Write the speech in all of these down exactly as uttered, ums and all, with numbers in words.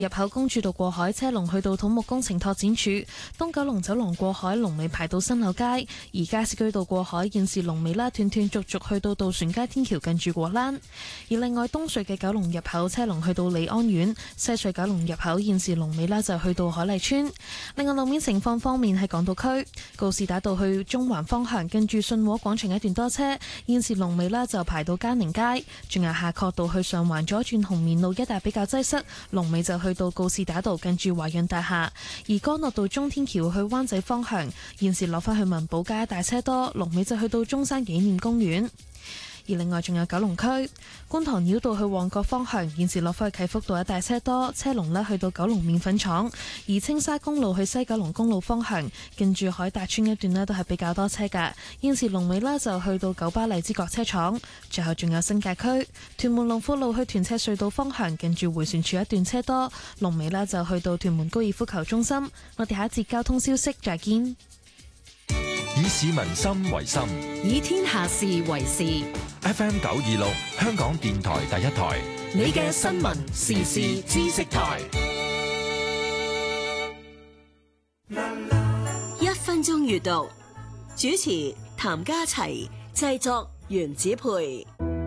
入口公主道過海車龍去到土木工程拓展處，東九龍走廊過海龍尾排到新柳街，而加士居道過海現時龍尾啦斷斷續續去到渡船街天橋近住果欄。而另外東隧嘅九龍入口車龍去到利安苑，西隧九龍入口現時龍尾啦就去到海麗村。另外路面情況方面喺港島區，告士打道去中環方向近住信和廣場一段多車，現時龍尾啦就排到嘉寧街，仲有夏慤道去上環左轉紅棉路一帶比較擠塞，龍尾就去到告士打道近住華潤大廈。而干諾道中天橋去灣仔方向現時落返去文寶街大車多，龍尾就去到中山紀念公園。而另外仲有九龍區觀塘繞道去旺角方向現時落返去啟福道一帶車多，車龍呢去到九龍麵粉廠。而青沙公路去西九龍公路方向近住海達村一段呢都係比較多車㗎，現時龍尾呢就去到九巴荔枝角車廠。最後仲有新界區屯門龍富路去屯赤隧道方向近住迴旋處一段車多，龍尾呢就去到屯門高爾夫球中心。我哋下一節交通消息再見。 以市民心為心， 以天下事為事。 F M 九二六香港電台第一台， 你嘅新聞時事知識台。 一分鐘閱讀，主持譚家齊，製作原子培。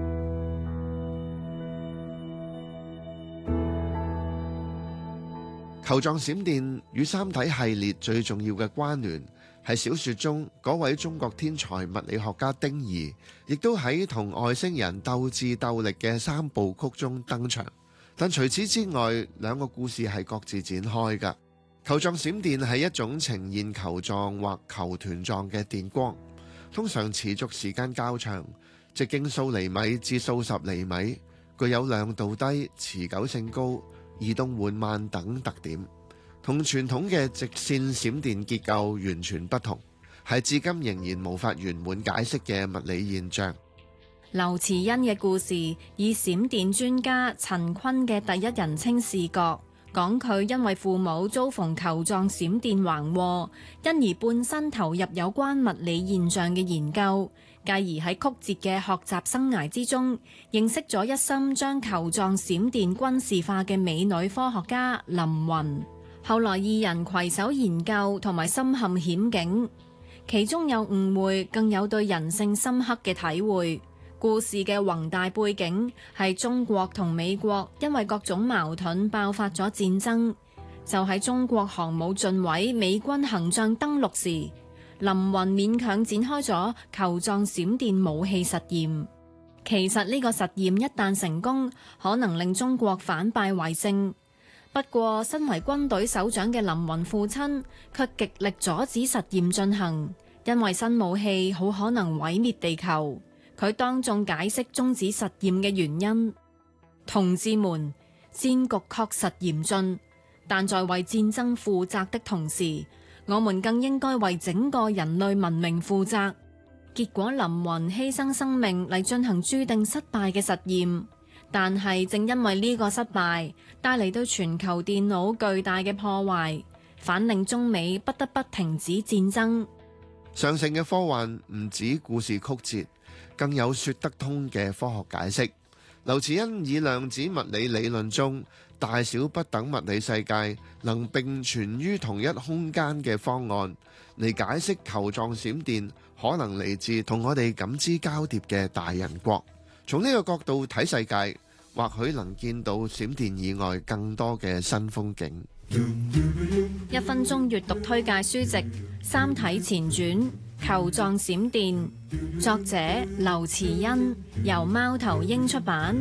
球狀閃電與三體系列最重要嘅關聯係小說中嗰位中國天才物理學家丁儀，亦都喺同外星人鬥智鬥力嘅三部曲中登場。但除此之外，兩個故事係各自展開㗎。球狀閃電係一種呈現球狀或球團狀嘅電光，通常持續時間較長，直徑數厘米至數十厘米，具有亮度低、持久性高、移動緩慢等特點，同傳統嘅直線閃電結構完全不同，係至今仍然無法圓滿解釋嘅物理現象。 劉慈欣嘅故事以閃電專家陳坤嘅第一人稱視角，講佢因為父母遭逢球狀閃電橫禍，因而半身投入有關物理現象嘅研究，繼而喺曲折嘅學習生涯之中，認識咗一心將球狀閃電軍事化嘅美女科學家林雲。後來二人攜手研究，同埋深陷險境，其中有誤會，更有對人性深刻嘅體會。故事嘅宏大背景係中國同美國因為各種矛盾爆發咗戰爭，就喺中國航母進位、美軍行將登陸時，林雲勉強展開咗球狀閃電武器實驗。其實呢個實驗一旦成功，可能令中國反敗為勝。不過身為軍隊首長嘅林雲父親卻極力阻止實驗進行，因為新武器好可能毀滅地球。佢當眾解釋終止實驗嘅原因：同志們，戰局確實嚴峻，但在為戰爭負責的同時，我們更應該為整個人類文明負責。結果林雲犧牲生命嚟進行注定失敗嘅實驗，但係正因為呢個失敗帶嚟對全球電腦巨大嘅破壞，反令中美不得不停止戰爭。 上乘嘅科幻唔止故事曲折，更有說得通嘅科學解釋。劉慈欣以量子物理理論中大小不等物理世界能並存於同一空間嘅方案嚟解釋球狀閃電可能嚟自同我哋感知交疊嘅大人國。從呢個角度睇世界，或許能見到閃電以外更多嘅新風景。 一分鐘閱讀推介書籍《三體前傳：球狀閃電》，作者劉慈欣，由貓頭鷹出版。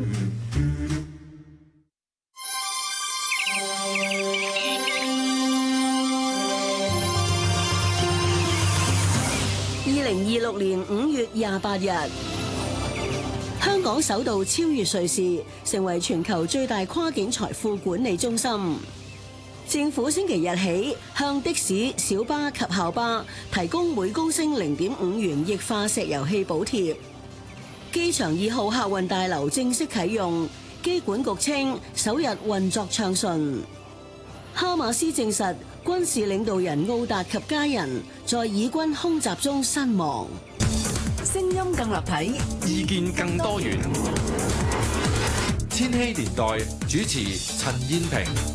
二零二六年五月廿八日，香港首度超越瑞士，成為全球最大跨境財富管理中心。政府星期日起向的士、小巴及校巴提供每公升零點五元液化石油氣補貼。機場二號客運大樓正式啟用，機管局稱首日運作暢順。哈馬斯證實軍事領導人奧達及家人在以軍空襲中身亡。聲音更立體， 意見更多元。千禧年代主持陳燕萍。